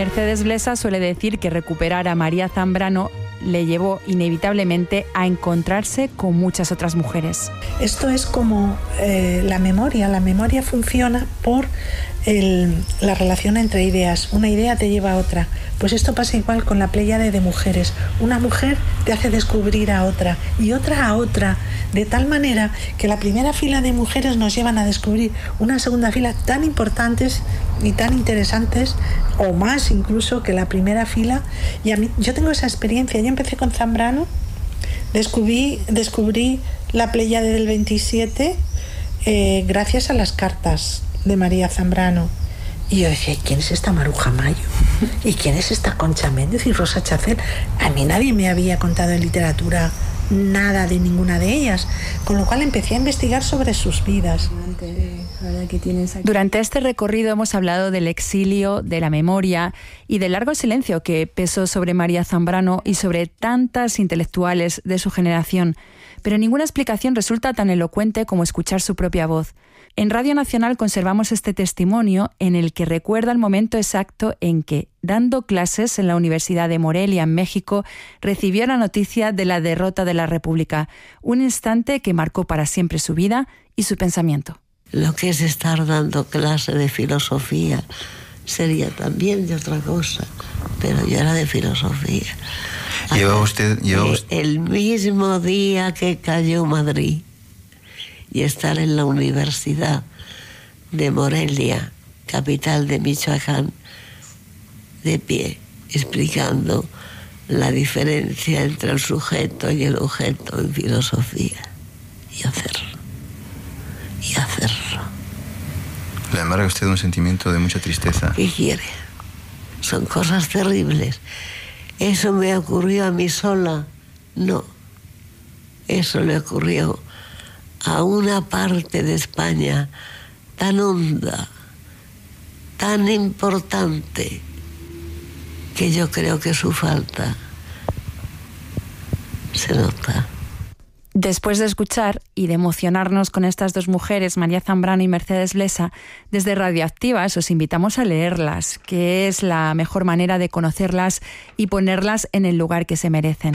Mercedes Blesa suele decir que recuperar a María Zambrano le llevó inevitablemente a encontrarse con muchas otras mujeres. Esto es como la memoria funciona por la relación entre ideas. Una idea te lleva a otra. Pues esto pasa igual con la pléyade de mujeres. Una mujer te hace descubrir a otra y otra a otra, de tal manera que la primera fila de mujeres nos llevan a descubrir una segunda fila tan importantes y tan interesantes, o más incluso que la primera fila. Y a mí, yo tengo esa experiencia. Yo empecé con Zambrano, descubrí la pléyade del 27 gracias a las cartas de María Zambrano. Y yo decía, ¿quién es esta Maruja Mayo? ¿Y quién es esta Concha Méndez y Rosa Chacel? A mí nadie me había contado en literatura nada de ninguna de ellas, con lo cual empecé a investigar sobre sus vidas. Durante este recorrido hemos hablado del exilio, de la memoria y del largo silencio que pesó sobre María Zambrano y sobre tantas intelectuales de su generación, pero ninguna explicación resulta tan elocuente como escuchar su propia voz. En Radio Nacional conservamos este testimonio en el que recuerda el momento exacto en que, dando clases en la Universidad de Morelia, en México, recibió la noticia de la derrota de la República, un instante que marcó para siempre su vida y su pensamiento. Lo que es estar dando clase de filosofía sería también de otra cosa, pero yo era de filosofía. El mismo día que cayó Madrid, y estar en la Universidad de Morelia, capital de Michoacán, de pie, explicando la diferencia entre el sujeto y el objeto en filosofía. Y hacerlo. Le embarga a usted un sentimiento de mucha tristeza. ¿Qué quiere? Son cosas terribles. ¿Eso me ocurrió a mí sola? No. Eso le ocurrió a una parte de España tan honda, tan importante, que yo creo que su falta se nota. Después de escuchar y de emocionarnos con estas dos mujeres, María Zambrano y Mercedes Blesa, desde Radioactivas os invitamos a leerlas, que es la mejor manera de conocerlas y ponerlas en el lugar que se merecen.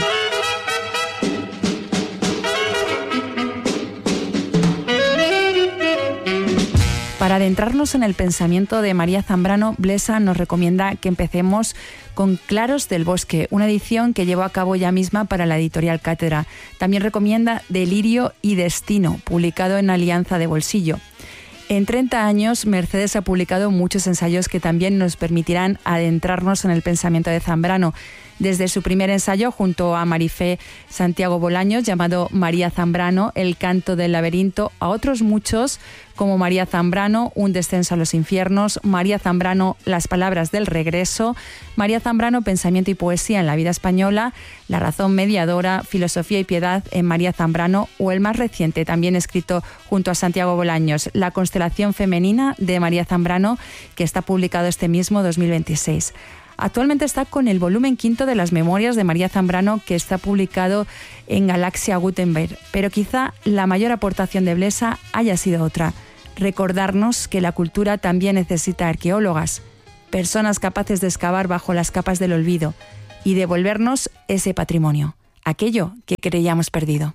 Para adentrarnos en el pensamiento de María Zambrano, Blesa nos recomienda que empecemos con Claros del Bosque, una edición que llevó a cabo ella misma para la editorial Cátedra. También recomienda Delirio y Destino, publicado en Alianza de Bolsillo. En 30 años, Mercedes ha publicado muchos ensayos que también nos permitirán adentrarnos en el pensamiento de Zambrano. Desde su primer ensayo junto a Marifé Santiago Bolaños, llamado María Zambrano, El canto del laberinto, a otros muchos como María Zambrano, Un descenso a los infiernos, María Zambrano, Las palabras del regreso, María Zambrano, Pensamiento y poesía en la vida española, La razón mediadora, Filosofía y piedad en María Zambrano, o el más reciente, también escrito junto a Santiago Bolaños, La constelación femenina de María Zambrano, que está publicado este mismo 2026. Actualmente está con el volumen 5 de las Memorias de María Zambrano, que está publicado en Galaxia Gutenberg. Pero quizá la mayor aportación de Blesa haya sido otra: recordarnos que la cultura también necesita arqueólogas, personas capaces de excavar bajo las capas del olvido y devolvernos ese patrimonio, aquello que creíamos perdido.